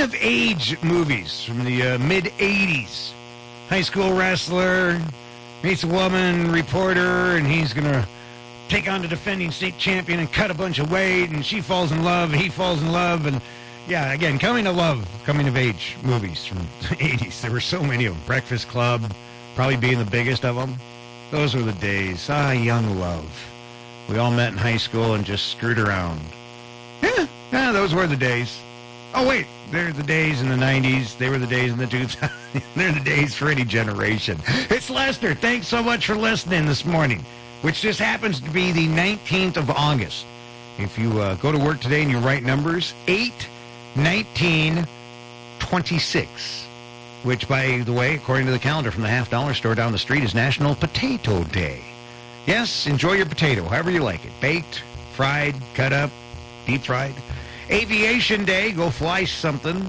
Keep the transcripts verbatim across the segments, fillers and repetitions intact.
coming-of-age movies from the uh, mid-eighties. High school wrestler, meets a woman, reporter, and he's going to take on the defending state champion and cut a bunch of weight, and she falls in love, he falls in love, and yeah, again, coming of love, coming-of-age movies from the eighties. There were so many of them. Breakfast Club, probably being the biggest of them. Those were the days. Ah, young love. We all met in high school and just screwed around. Yeah, yeah, those were the days. Oh, wait, they're the days in the nineties. They were the days in the two thousands. They're the days for any generation. It's Lester. Thanks so much for listening this morning, which just happens to be the nineteenth of August. If you uh, go to work today and you write numbers, eight nineteen twenty-six, which, by the way, according to the calendar from the Half Dollar Store down the street, is National Potato Day. Yes, enjoy your potato, however you like it. Baked, fried, cut up, deep fried. Aviation Day, go fly something.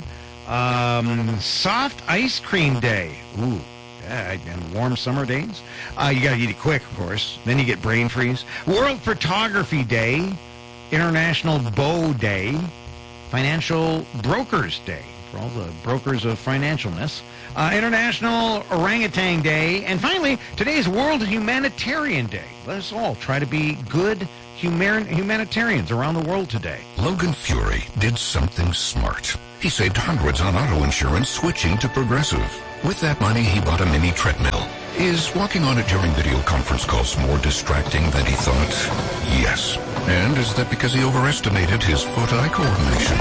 Um, soft Ice Cream Day. Ooh, yeah, and warm summer days. Uh, you got to eat it quick, of course. Then you get brain freeze. World Photography Day. International Bow Day. Financial Brokers Day, for all the brokers of financialness. Uh, International Orangutan Day. And finally, today is World Humanitarian Day. Let us all try to be good human- humanitarians around the world today. Logan Fury did something smart. He saved hundreds on auto insurance switching to Progressive. With that money, he bought a mini treadmill. Is walking on it during video conference calls more distracting than he thought? Yes. And is that because he overestimated his foot-eye coordination?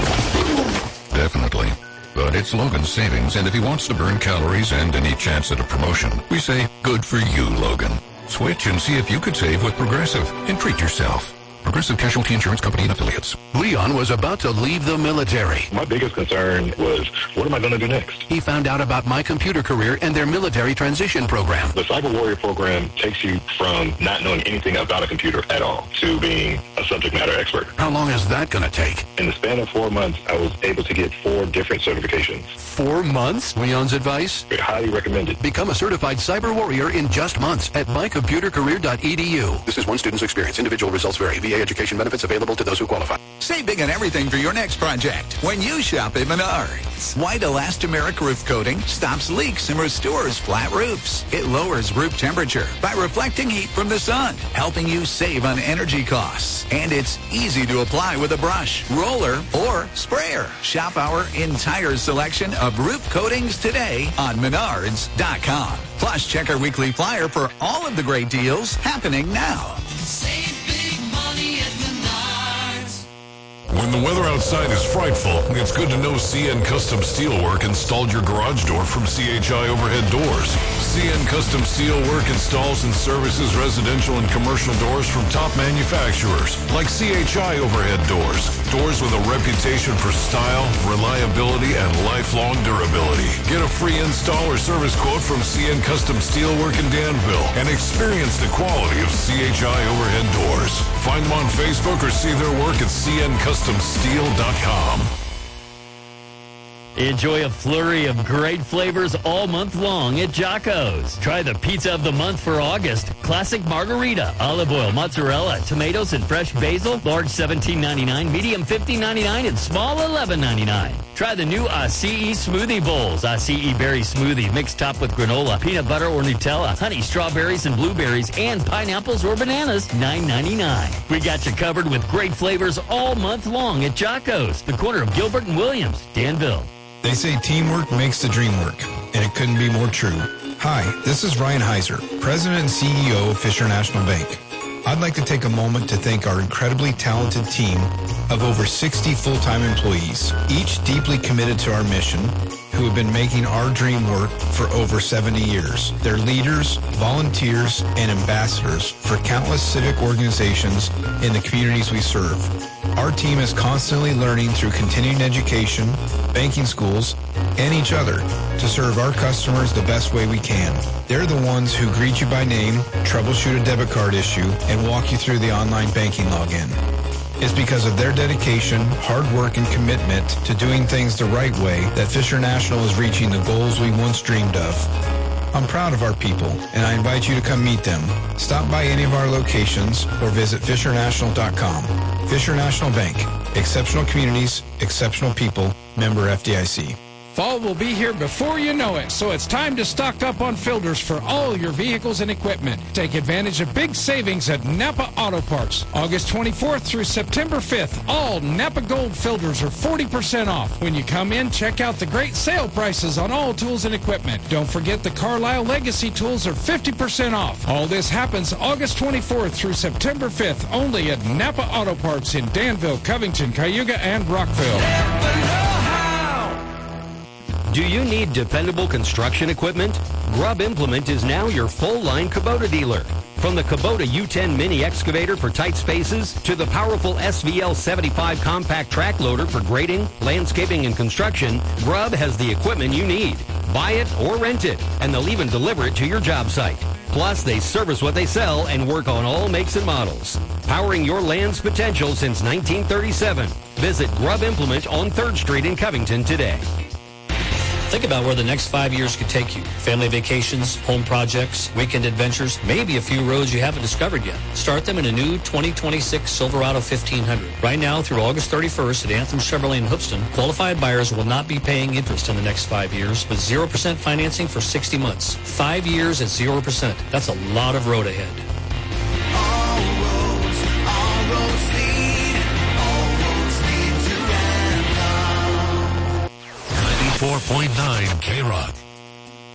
Definitely. But it's Logan's savings, and if he wants to burn calories and any chance at a promotion, we say, good for you, Logan. Switch and see if you could save with Progressive and treat yourself. Progressive Casualty Insurance Company and Affiliates. Leon was about to leave the military. My biggest concern was, what am I going to do next? He found out about My Computer Career and their military transition program. The Cyber Warrior program takes you from not knowing anything about a computer at all to being a subject matter expert. How long is that going to take? In the span of four months, I was able to get four different certifications. Four months? Leon's advice? I highly recommend it. Become a certified cyber warrior in just months at my computer career dot e d u. This is one student's experience. Individual results vary. V A education benefits available to those who qualify. Save big on everything for your next project when you shop at Menards. White elastomeric roof coating stops leaks and restores flat roofs. It lowers roof temperature by reflecting heat from the sun, helping you save on energy costs. And it's easy to apply with a brush, roller, or sprayer. Shop our entire selection of roof coatings today on Menards dot com. Plus, check our weekly flyer for all of the great deals happening now. Save big money at Menards. When the weather outside is frightful, it's good to know C N Custom Steelwork installed your garage door from C H I Overhead Doors. C N Custom Steelwork installs and services residential and commercial doors from top manufacturers like C H I Overhead Doors. Doors with a reputation for style, reliability, and lifelong durability. Get a free install or service quote from C N Custom Steelwork in Danville and experience the quality of C H I Overhead Doors. Find them on Facebook or see their work at c n custom steel dot com. Enjoy a flurry of great flavors all month long at Jocko's. Try the pizza of the month for August. Classic margarita, olive oil, mozzarella, tomatoes, and fresh basil. Large seventeen ninety-nine, medium fifteen ninety-nine, and small eleven ninety-nine. Try the new Acai smoothie bowls. Acai berry smoothie mixed top with granola, peanut butter or Nutella, honey, strawberries and blueberries, and pineapples or bananas, nine ninety-nine. We got you covered with great flavors all month long at Jocko's, the corner of Gilbert and Williams, Danville. They say teamwork makes the dream work, and it couldn't be more true. Hi, this is Ryan Heiser, President and C E O of Fisher National Bank. I'd like to take a moment to thank our incredibly talented team of over sixty full-time employees, each deeply committed to our mission, who have been making our dream work for over seventy years. They're leaders, volunteers, and ambassadors for countless civic organizations in the communities we serve. Our team is constantly learning through continuing education, banking schools, and each other to serve our customers the best way we can. They're the ones who greet you by name, troubleshoot a debit card issue, and walk you through the online banking login. It's because of their dedication, hard work, and commitment to doing things the right way that Fisher National is reaching the goals we once dreamed of. I'm proud of our people, and I invite you to come meet them. Stop by any of our locations or visit Fisher National dot com. Fisher National Bank. Exceptional communities, exceptional people. Member F D I C. Fall will be here before you know it, so it's time to stock up on filters for all your vehicles and equipment. Take advantage of big savings at Napa Auto Parts. August twenty-fourth through September fifth, all Napa Gold filters are forty percent off. When you come in, check out the great sale prices on all tools and equipment. Don't forget the Carlisle Legacy tools are fifty percent off. All this happens August twenty-fourth through September fifth, only at Napa Auto Parts in Danville, Covington, Cayuga, and Rockville. Do you need dependable construction equipment? Grubb Implement is now your full-line Kubota dealer. From the Kubota U ten mini excavator for tight spaces to the powerful S V L seventy-five compact track loader for grading, landscaping, and construction, Grubb has the equipment you need. Buy it or rent it, and they'll even deliver it to your job site. Plus, they service what they sell and work on all makes and models. Powering your land's potential since nineteen thirty-seven. Visit Grubb Implement on third Street in Covington today. Think about where the next five years could take you. Family vacations, home projects, weekend adventures, maybe a few roads you haven't discovered yet. Start them in a new twenty twenty-six Silverado fifteen hundred. Right now through August thirty-first at Anthem Chevrolet in Hoopston, qualified buyers will not be paying interest in the next five years with zero percent financing for sixty months. Five years at zero percent. That's a lot of road ahead. four point nine K-Rock.